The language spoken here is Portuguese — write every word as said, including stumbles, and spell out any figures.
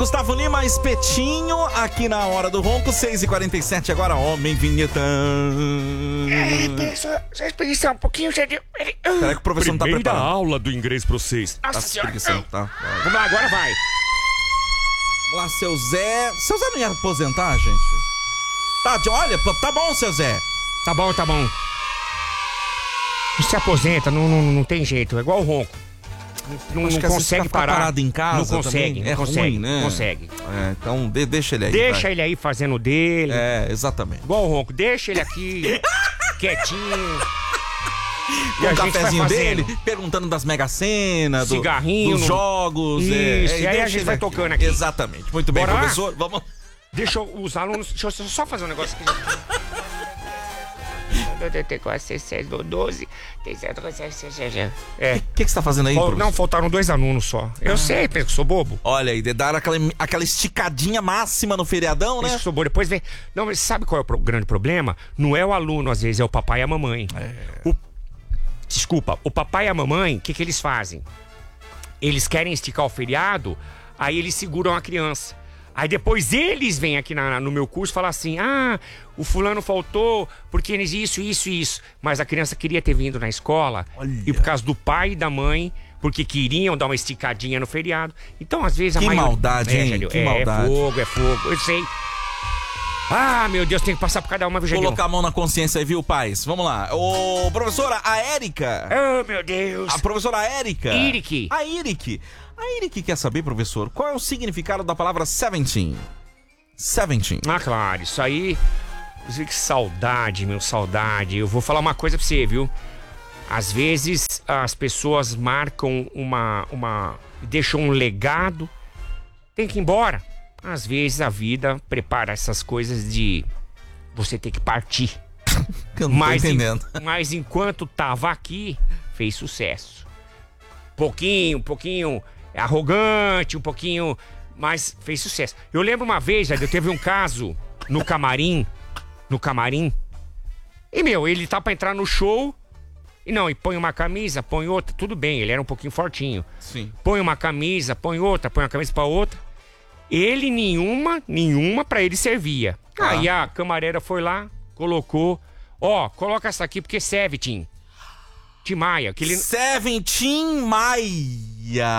Gustavo Lima, Espetinho, aqui na Hora do Ronco, seis e quarenta e sete agora, Homem Vinheta. É, só, só explicar um pouquinho, já deu... Será que o professor não tá Primeira preparado? aula do inglês pra vocês. Nossa Tá senhora. espreguiçando, tá? Vamos lá, agora vai. Vamos lá, seu Zé. Seu Zé não ia aposentar, gente? Tá, olha, tá bom, seu Zé. Tá bom, tá bom. Não se aposenta, não, não, não tem jeito, é igual o ronco. Não, Acho não que às vezes consegue ficar parar. parado em casa não consegue, também não é consegue, ruim, né? não consegue. É, então de- deixa ele aí. Deixa vai. ele aí fazendo o dele. É, exatamente. Igual o ronco, deixa ele aqui, quietinho. Com E a o gente vai cafezinho fazendo. dele, perguntando das Mega Sena, do, Cigarrinho dos no- jogos. Isso, é, e aí a deixa gente ele vai tocando aqui. Exatamente. Muito bem, Bora lá? professor. Vamos. Deixa eu- os alunos. Deixa eu só fazer um negócio aqui. doze, É. O que, que você tá fazendo aí, Fal- professor? Não, faltaram dois alunos só. Eu sei, penso que sou bobo. Olha aí, dar aquela, aquela esticadinha máxima no feriadão, Penso né? que sou bobo. Depois vem. Não, mas sabe qual é o pro- grande problema? Não é o aluno, às vezes, é o papai e a mamãe. O- Desculpa, o papai e a mamãe, o que, que eles fazem? Eles querem esticar o feriado, aí eles seguram a criança. Aí depois eles vêm aqui na- no meu curso e falam assim: ah, o fulano faltou porque eles isso, isso e isso. Mas a criança queria ter vindo na escola. Olha. E por causa do pai e da mãe, porque queriam dar uma esticadinha no feriado. Então, às vezes, a Que maioria... maldade, hein? Jadil, Que é, maldade. É fogo, é fogo, eu sei. Ah, meu Deus, tem que passar por cada uma, viu, Jadil? Colocar a mão na consciência aí, viu, pais? Vamos lá. Ô, professora, a Érica. Oh, meu Deus. A professora Érica. Irique. A Irique. A Irique quer saber, professor, qual é o significado da palavra seventeen? Seventeen. Ah, claro, isso aí. Que saudade, meu, saudade. Eu vou falar uma coisa pra você, viu? Às vezes as pessoas marcam uma. uma deixam um legado, tem que ir embora. Às vezes a vida prepara essas coisas de você ter que partir. Eu não Mas, tô em- entendendo. mas enquanto tava aqui, fez sucesso. Pouquinho, um pouquinho arrogante, um pouquinho, mas fez sucesso. Eu lembro uma vez, já teve um caso no camarim, no camarim, e meu, ele tá pra entrar no show, e não, e põe uma camisa, põe outra, tudo bem, ele era um pouquinho fortinho. Sim. Põe uma camisa, põe outra, põe uma camisa pra outra. Ele, nenhuma, nenhuma pra ele servia. Ah. Aí a camareira foi lá, colocou, ó, coloca essa aqui porque serve, Tim. Tim Maia, que ele... Seventeen Maia.